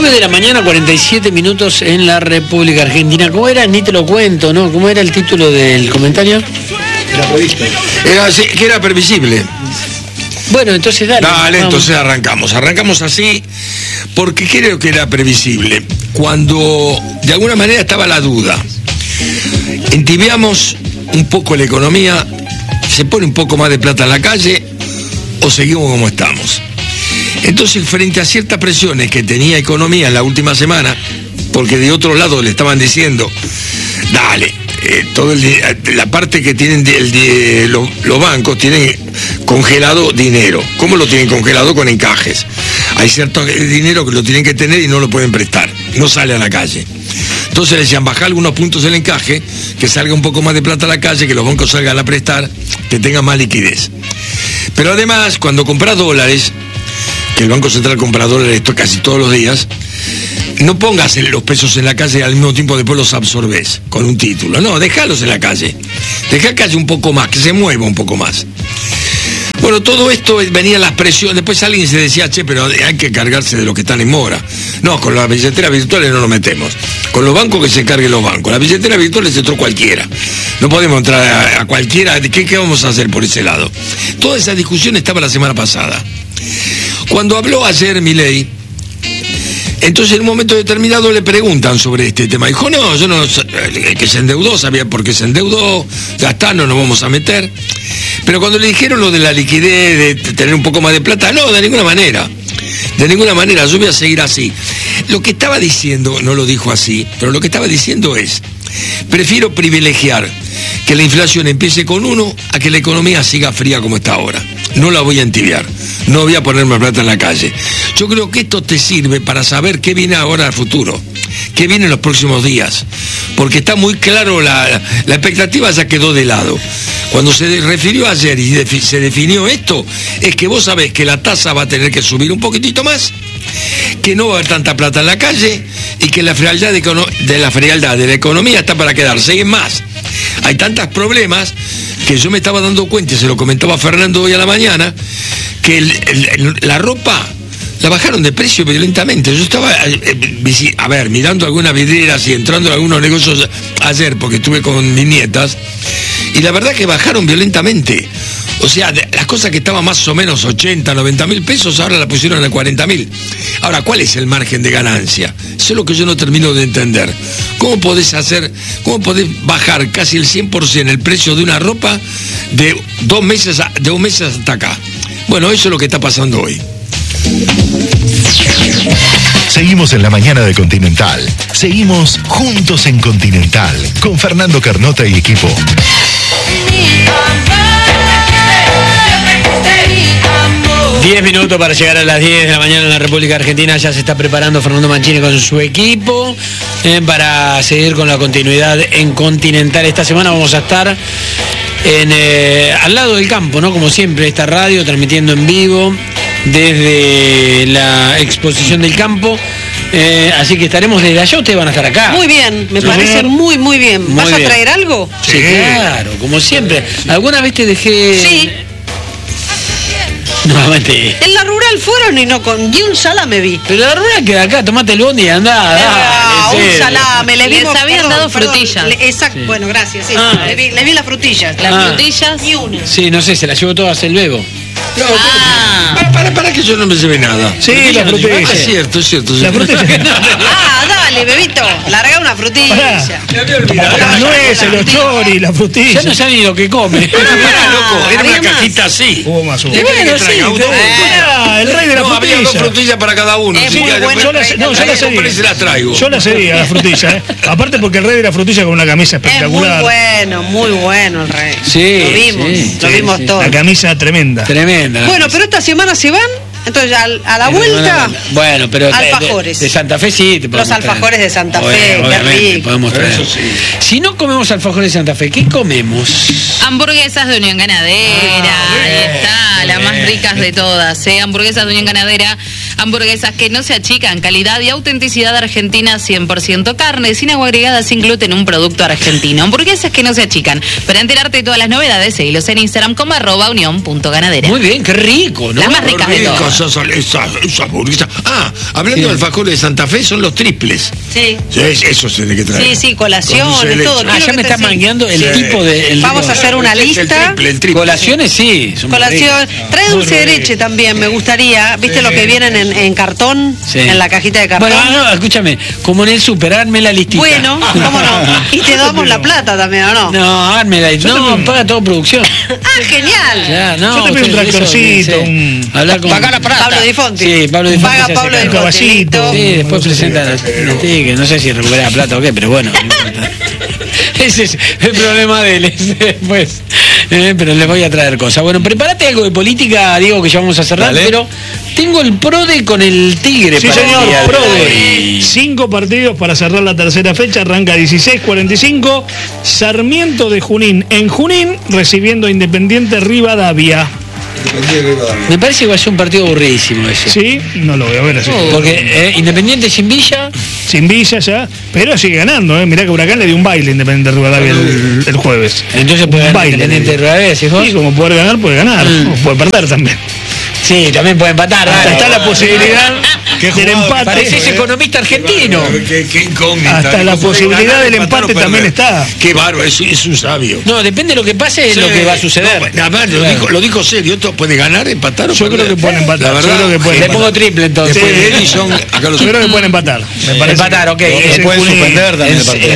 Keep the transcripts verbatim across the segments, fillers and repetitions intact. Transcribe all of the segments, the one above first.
nueve de la mañana, cuarenta y siete minutos en la República Argentina. ¿Cómo era? Ni te lo cuento, ¿no? ¿Cómo era el título del comentario? Era previsto. Era así, que era previsible. Bueno, entonces dale. Dale, vamos. entonces arrancamos. Arrancamos así porque creo que era previsible. Cuando de alguna manera estaba la duda. Entibiamos un poco la economía, se pone un poco más de plata en la calle o seguimos como estamos. Entonces, frente a ciertas presiones que tenía economía en la última semana, porque de otro lado le estaban diciendo, dale, eh, todo el, la parte que tienen el, el, los, los bancos tienen congelado dinero. ¿Cómo lo tienen congelado? Con encajes. Hay cierto dinero que lo tienen que tener y no lo pueden prestar, no sale a la calle. Entonces le decían, bajar algunos puntos del encaje, que salga un poco más de plata a la calle, que los bancos salgan a prestar, que tengan más liquidez. Pero además, cuando compras dólares, que el Banco Central compra dólares esto casi todos los días, no pongas los pesos en la calle y al mismo tiempo después los absorbes con un título. No, déjalos en la calle. Deja que haya un poco más, que se mueva un poco más. Bueno, todo esto venía las presiones. Después alguien se decía, che, pero hay que cargarse de los que están en mora. No, con las billeteras virtuales no nos metemos. Con los bancos que se carguen los bancos. Las billeteras virtuales entró cualquiera. No podemos entrar a, a cualquiera. ¿Qué, ¿Qué vamos a hacer por ese lado? Toda esa discusión estaba la semana pasada. Cuando habló ayer Milei, entonces en un momento determinado le preguntan sobre este tema. Dijo, no, yo no, el que se endeudó sabía por qué se endeudó, ya está, no nos vamos a meter. Pero cuando le dijeron lo de la liquidez, de tener un poco más de plata, no, de ninguna manera. De ninguna manera, yo voy a seguir así. Lo que estaba diciendo, no lo dijo así, pero lo que estaba diciendo es, prefiero privilegiar que la inflación empiece con uno a que la economía siga fría como está ahora. No la voy a entibiar, no voy a poner más plata en la calle. Yo creo que esto te sirve para saber qué viene ahora al futuro, qué viene en los próximos días, porque está muy claro, la, la expectativa ya quedó de lado. Cuando se refirió ayer y defi- se definió esto, es que vos sabés que la tasa va a tener que subir un poquitito más, que no va a haber tanta plata en la calle y que la frialdad de, econo- de la frialdad de la economía está para quedarse. Y más, hay tantos problemas que yo me estaba dando cuenta, y se lo comentaba Fernando hoy a la mañana, que el, el, el, la ropa la bajaron de precio violentamente. Yo estaba, eh, a ver, mirando algunas vidrieras y entrando en algunos negocios ayer, porque estuve con mis nietas, y la verdad que bajaron violentamente. O sea, de, las cosas que estaban más o menos ochenta, noventa mil pesos, ahora la pusieron a cuarenta mil. Ahora, ¿cuál es el margen de ganancia? Eso es lo que yo no termino de entender. ¿Cómo podés hacer, cómo podés bajar casi el cien por ciento el precio de una ropa de dos meses, a, de un mes hasta acá? Bueno, eso es lo que está pasando hoy. Seguimos en la mañana de Continental. Seguimos juntos en Continental con Fernando Carnota y equipo. diez minutos para llegar a las diez de la mañana en la República Argentina. Ya se está preparando Fernando Mancini con su equipo eh, para seguir con la continuidad en Continental. Esta semana vamos a estar en, eh, al lado del campo, ¿no? Como siempre, esta radio transmitiendo en vivo desde la exposición del campo. Eh, así que estaremos desde allá, ustedes van a estar acá. Muy bien, me Sí. parece muy, muy bien. Muy ¿Vas bien. a traer algo? Sí, claro, como siempre. ¿Alguna vez te dejé...? Sí. No, mentira. En la rural fueron y no con y un salame vi. Pero la rural queda acá, tomate el bondi y andá. Ah, dale, un sí. salame, les, Les vimos, habían perdón, dado perdón, frutillas. le- exacto, bueno, gracias. Sí, Ah. les, vi, les vi las frutillas. Las Ah. frutillas. Y una. Sí, no sé, se la llevó todas el bebo. No, Ah. para, para, para que yo no me lleve nada. Sí, la frutilla. Ah, es cierto, es cierto. La frutilla. Ah, dale, bebito, larga una frutilla. Pará. Me había olvidado. Las nueces, los choris, la Ya frutilla. no sabe ni lo que come. Pará, loco, era había una más. cajita así. Hubo más hubo. ¿Qué querés que traiga? sí, Dos. Ah, el rey de la No, había dos frutilla. frutillas para cada uno. Es así muy que bueno. después- Yo las, no, yo Ahí las compré y cedí. se las traigo. Yo las cedí a la frutilla, ¿eh? Aparte porque el rey de la frutilla con una camisa Es muy espectacular. bueno, muy bueno el rey. Sí, Lo vimos, sí, lo sí, vimos sí. todo. La camisa tremenda. Tremenda. Bueno, pero esta semana se van, entonces ya al- a la vuelta. Bueno, pero de- alfajores. De, de Santa Fe sí te podemos Los alfajores traer. de Santa Fe, Obvio- qué obviamente, rico. podemos traer. Eso sí. Si no comemos alfajores de Santa Fe, ¿qué comemos? Hamburguesas de Unión Ganadera, ahí está, las más ricas de todas, ¿eh? Hamburguesas de Unión Ganadera, hamburguesas que no se achican, calidad y autenticidad argentina, cien por ciento carne, sin agua agregada, sin gluten, un producto argentino. Hamburguesas que no se achican. Para enterarte de todas las novedades, seguilos en Instagram como arroba unión punto ganadera. Muy bien, qué rico, ¿no? Las más ricas de Rico, todas. esas, esas, esas hamburguesas. Ah, Hablando Sí. del alfajor de Santa Fe, son los triples. Sí. Sí, eso se tiene que traer. Sí, sí, Con colaciones, dulce de todo. leche. Ah, Quiero ya que me te- está sí. mangueando el Sí. tipo de... el Vamos tipo- a hacer una Es el lista. triple, el triple. Colaciones sí. son muy Colación. ricas. Trae dulce de leche también, me gustaría. ¿Viste lo que vienen en, en cartón? Sí. En la cajita de cartón. Bueno, no, escúchame, como en el super, hazme la listita. Bueno, ¿cómo no? Y te damos la plata también, ¿o no? No, hazme la listita. No, paga todo producción. Ah, genial. Ya, no, Yo te pido un usted- eso, tractorcito, sí. un- Hablar con... Paga la plata. Pablo Di Fonti. Sí, Pablo Di Fonti Paga se hace Pablo Di cargo. Fonti. Caballito. listo. Sí, después No sé si- presenta los tickets, no sé si recupera plata o qué, pero bueno, no importa. Ese es el problema de él, ese después. Eh, pero les voy a traer cosas. Bueno, prepárate algo de política, Diego, que ya vamos a cerrar, Dale. pero tengo el PRODE con el Tigre. Sí, para el señor, día de PRODE. hoy. Cinco partidos para cerrar la tercera fecha, arranca dieciséis cuarenta y cinco. Sarmiento de Junín, en Junín, recibiendo a Independiente Rivadavia. Me parece que va a ser un partido aburridísimo ese. Sí, no lo voy a ver así. Porque eh, Independiente sin Villa, Sin Villa ya, pero sigue ganando, ¿eh? Mirá que Huracán le dio un baile a Independiente Rivadavia el, el jueves. entonces puede Un ganar baile. Independiente de Rivadavia, decís vos. Sí, como poder ganar, puede ganar, Mm. o puede perder también. Sí, también puede empatar. Hasta dale. está la posibilidad Qué del jugado, empate. Pareces economista argentino. Qué, qué incógnita. Hasta la ¿Cómo posibilidad ganar, del empatar o empate también perder? está. Qué bárbaro, es, es un sabio. No, depende de lo que pase, es lo que va a suceder. No, nada más, lo, Claro. dijo, lo dijo serio. Esto puede ganar, empatar o Yo perder. creo que pueden empatar, La yo verdad, creo que pueden Le empatar. pongo triple entonces. después de Edison, acá lo Yo creo que pueden empatar. Me parece Empatar, ok. que- Eh, es el pueden Junín. suspender también el Es- partido.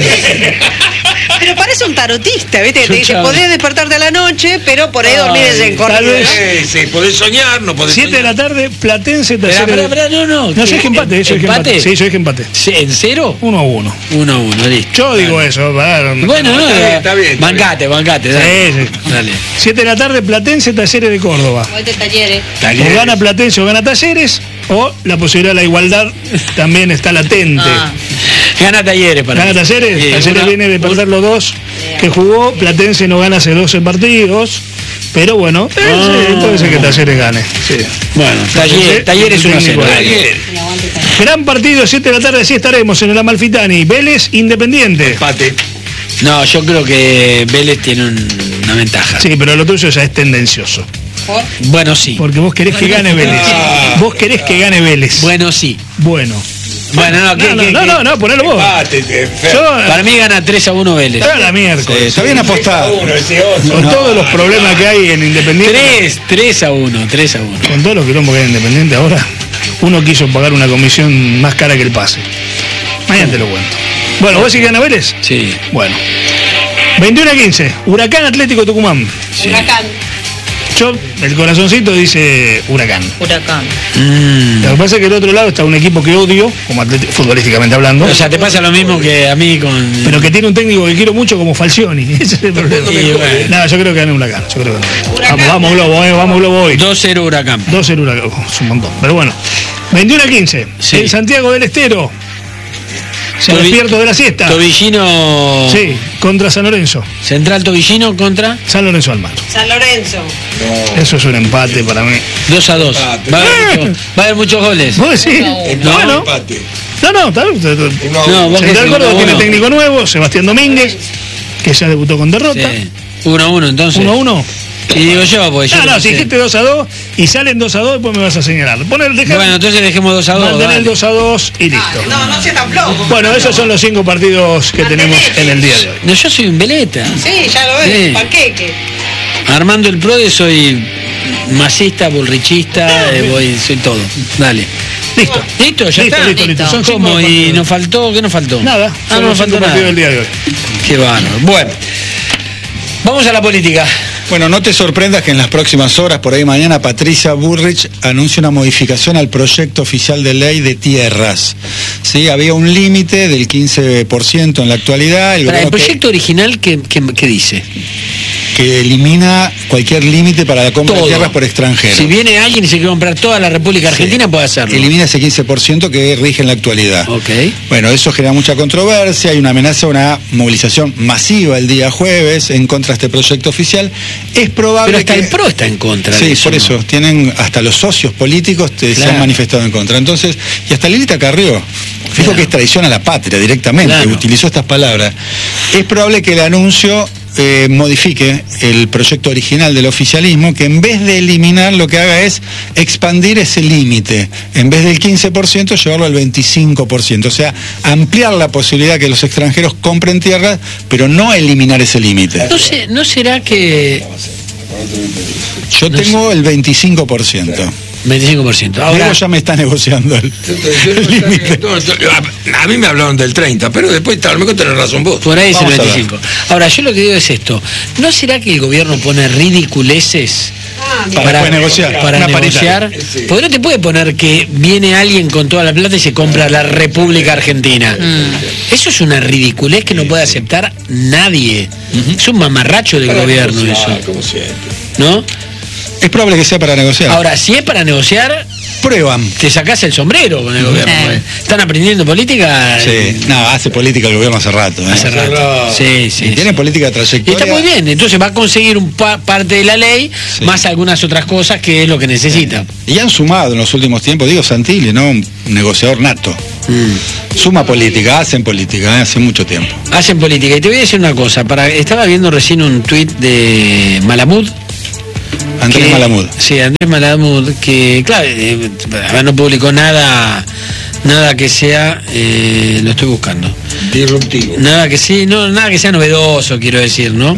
Pero parece un tarotista, ¿viste? Que te dice, Chucha. podés despertarte a la noche, pero por ahí dormir Ay, en corrido. tal vez- Sí, sí, podés soñar, no podés Siete de soñar. la tarde, Platense, Espera, tercero. espera, espera, no, no. No, yo dije empate, yo dije empate. Sí, yo dije empate. ¿En cero? Uno a uno. Uno a uno, listo. Yo digo eso. va, Bueno, no, está bien, está bien, está bancate, bancate, dale. Sí, sí. Dale. Siete de la tarde, Platense, Talleres de Córdoba. Hoy te talleres. O gana Platense o gana Talleres, o la posibilidad de la igualdad también está latente. Ah. Gana Talleres para Gana mí. Talleres, Sí, Talleres una- viene de perder los dos que jugó, Platense no gana hace doce partidos, pero bueno, eh, Ah. sí, puede ser que Talleres gane. Sí. Bueno, Talleres, Talleres uno a cero. Ayer, Gran partido, siete de la tarde, así estaremos en el Amalfitani. Vélez Independiente. empate. No, yo creo que Vélez tiene un- una ventaja. Sí, pero lo tuyo ya es tendencioso. Bueno, sí. Porque vos querés que gane Vélez. Vos querés que gane Vélez. Bueno, sí. Bueno. Bueno, no, No, ¿qué- no, qué- no, qué? no, no, ponelo vos. Empate, te- fe- Yo, Para mí gana tres a uno Vélez. a la miércoles. Está bien apostado. Uno, ese otro. Con todos los problemas que hay en Independiente. tres, tres a uno, tres a uno. Con todos los quilombos que hay en Independiente ahora, uno quiso pagar una comisión más cara que el pase. Mañana te lo cuento. Bueno, ¿vos decís que gana Vélez? Sí. Bueno. veintiuno a quince, Huracán Atlético Tucumán. sí. Huracán. Yo, el corazoncito dice Huracán. Huracán. Mm. Lo que pasa es que del otro lado está un equipo que odio, como atlético, futbolísticamente hablando, O sea, te pasa lo mismo que a mí con... pero que tiene un técnico que quiero mucho como Falcioni. Ese es el problema. Y bueno. Nada, yo creo que gana Huracán. Yo creo que gana. Huracán. Vamos, vamos, Globo, eh, vamos, Globo hoy. dos cero Huracán. dos cero Huracán. Oh, es un montón. Pero bueno. veintiuno a quince. Sí. En Santiago del Estero. Se Tobi- despierto de la siesta. Tobillino... Sí, contra San Lorenzo. Central Tobillino contra San Lorenzo Almagro. San Lorenzo. Eso es un empate para mí. dos a dos. Empate. Va a haber, mucho- va a haber muchos goles. ¿Vos decís? Empate, Bueno, empate. no, no, está bien. Uno a No, uno. vos Central que Córdoba uno a tiene uno. técnico nuevo, Sebastián Domínguez, que ya debutó con derrota. Sí. uno a uno entonces. uno a uno. Y digo yo, porque yo No, no, no si sé. dijiste dos a dos y salen dos a dos, después me vas a señalar. Poner, dejar, Bueno, entonces dejemos dos a dos. mantener dale. el dos a dos y listo. No, no seas tan flojo. Bueno, esos son los cinco partidos que tenemos en el día de hoy. No, yo soy un veleta. Sí, ya lo ves. Sí. Panqueque. Armando el PRODE soy masista, bullrichista, eh, voy, soy todo. Dale. Listo. Listo, ya Listo, está. listo, listo. Son cinco ¿Cómo? ¿Y partidos. nos faltó? ¿Qué nos faltó? Nada, Ah, son no los nos cinco faltó partidos nada. del día de hoy. Qué bárbaro. Bueno, vamos a la política. Bueno, no te sorprendas que en las próximas horas, por ahí mañana, Patricia Bullrich anuncia una modificación al proyecto oficial de ley de tierras. ¿Sí? Había un límite del quince por ciento en la actualidad. El Para el gobierno que- proyecto original, ¿qué, qué, qué dice? que elimina cualquier límite para la compra Todo. de tierras por extranjeros. Si viene alguien y se quiere comprar toda la República Argentina, puede hacerlo. Elimina ese quince por ciento que rige en la actualidad. Ok. Bueno, eso genera mucha controversia, hay una amenaza, una movilización masiva el día jueves en contra de este proyecto oficial. Es probable Pero hasta que... el PRO está en contra de Sí, eso. por ¿no? eso, tienen hasta los socios políticos que se Claro. han manifestado en contra. Entonces, y hasta Lilita Carrió, dijo Claro. que es traición a la patria directamente, Claro. utilizó estas palabras. Es probable que el anuncio eh, modifique el proyecto original del oficialismo, que en vez de eliminar lo que haga es expandir ese límite, en vez del quince por ciento llevarlo al veinticinco por ciento, o sea, ampliar la posibilidad que los extranjeros compren tierras, pero no eliminar ese límite. No sé, ¿no será que Yo no tengo el veinticinco por ciento. veinticinco por ciento? Ahora Luego ya me está negociando el, el límite. A, a mí me hablaron del treinta, pero después tal vez tenés razón vos. por ahí es el Vamos a ver. veinticinco. Ahora, yo lo que digo es esto. ¿No será que el gobierno pone ridiculeces Para después negociar, para una negociar? Sí. Porque no te puede poner que viene alguien con toda la plata y se compra la República Argentina. Eso es una ridiculez que no puede aceptar nadie. Es un mamarracho del gobierno eso, Como siempre. ¿no? Es probable que sea para negociar. Ahora, si es para negociar, prueban. te sacás el sombrero con el gobierno. Sí. ¿eh? ¿Están aprendiendo política? Sí. No, hace política el gobierno hace rato. ¿eh? Hace rato. Sí, sí. Y tiene sí. política Y trayectoria. está muy bien, entonces va a conseguir un pa- parte de la ley, Sí. más algunas otras cosas que es lo que necesita. Y han sumado en los últimos tiempos, digo Santilli, ¿no? Un negociador nato. Mm. Suma política, hacen política, ¿eh? Hace mucho tiempo. Hacen política. Y te voy a decir una cosa, para, estaba viendo recién un tuit de Malamud. Andrés que- Malamud. Sí, Andrés Malamud, que claro, eh, a ver, no publicó nada, nada que sea, eh, lo estoy buscando. Disruptivo. Nada que sí, no, nada que sea novedoso, quiero decir, ¿no?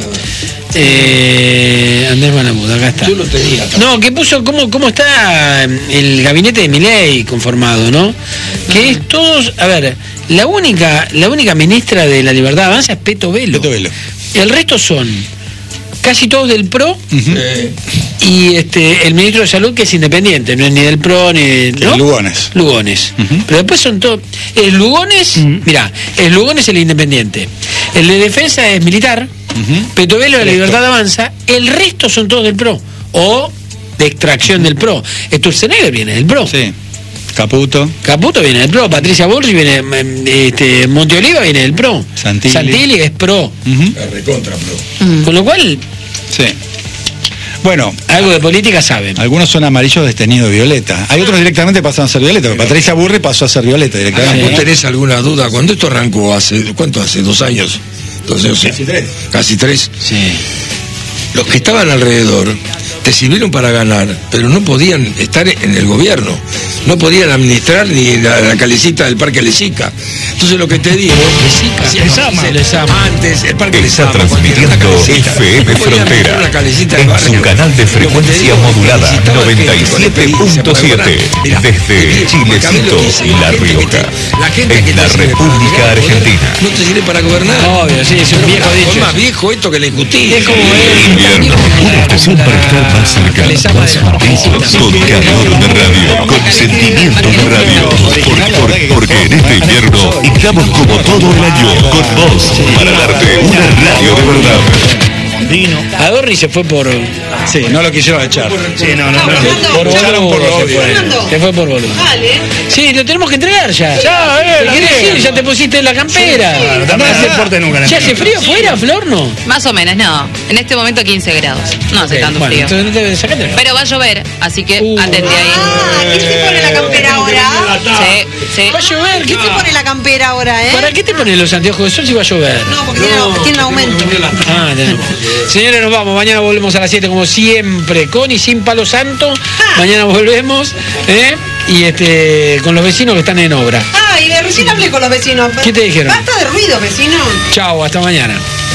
Eh, Andrés Malamud, acá está. Yo lo tenía. No, que puso cómo, cómo está el gabinete de Milei conformado, ¿no? Que es todos, a ver, la única, la única ministra de la Libertad Avanza es Peto Velo. Peto Velo. El resto son casi todos del PRO Eh, y este el ministro de Salud, que es independiente, no es ni del PRO ni de, Que ¿no? Lugones. Lugones. Ujú. Pero después son todos. El Lugones, mirá, el Lugones es el independiente. El de defensa es militar. Ujú. Petovelo de la Electo. Libertad Avanza. El resto son todos del PRO. O de extracción del PRO. Sturzenegger viene del PRO. Sí. Caputo. Caputo viene del PRO. Patricia Bullrich viene. mm, Este, Monteoliva viene del PRO. Santilli. es PRO. Ujú. la recontra, bro. Con lo cual, Sí. Bueno, algo de política saben. algunos son amarillos destenidos violeta. Hay otros directamente pasan a ser violeta. Patricia Burri pasó a ser violeta directamente. ¿Vos ¿no? tenés alguna duda? ¿Cuándo esto arrancó? ¿Hace cuánto? ¿Hace dos años? Dos años, Casi tres. Casi tres. Sí. Los que estaban alrededor te sirvieron para ganar, pero no podían estar en el gobierno. No podían administrar ni la, la calecita del Parque Lezica. Entonces lo que te digo... Lezica. Sí, Lezama. se Lezama. Antes, el Parque Está Lezama. transmitiendo F M No podían Frontera meter la calecita del en barrio. su canal de Lo que te frecuencia digo, modulada felicitaba noventa y gente con siete experiencia punto para siete gobernar. Mirá, desde Juan Camilo Chilecito dice, y La gente que Rioja, te- la gente que en te la sirve para República llegar al poder, Argentina. no te sirve para gobernar. Obvio, sí, es un viejo Es dicho. más viejo esto que la injusticia. Es como él. Invierno, una estación para estar más cerca, Lezama más de la juntitos, con calor de radio, con sentimiento de radio. Por- por- porque en este invierno estamos como todo el año con vos para darte una radio de verdad. Dino. Adorni se fue por. Sí, no lo quisieron echar. Sí, no, no, no. Por Echaron por boludo, lo se obvio. fue. Se fue por boludo. Dale. Sí, lo tenemos que entregar ya. Ya, eh, ¿Qué la querés entrega. decir? Ya te pusiste la campera. No me hace porte nunca. ¿Ya hace frío afuera, Flor? No. Más o menos, no. En este momento quince grados. No hace Ok, tanto bueno, frío. entonces no te sacate la- Pero va a llover, así que Uh. atente ahí. Ah, ¿quién se pone la campera ahora? Sí, sí. Va a llover. ¿qué ¿Quién se te- pone la campera ahora, eh? ¿Para qué te pones los anteojos de sol si va a llover? No, porque tiene, tiene aumento. Ah, tenemos. Señores, nos vamos. Mañana volvemos a las siete como siempre, con y sin palo santo. Mañana volvemos, ¿eh? Y este con los vecinos que están en obra. Ah, y de recién hablé con los vecinos. ¿Qué te dijeron? Basta de ruido, vecino. Chao, hasta mañana.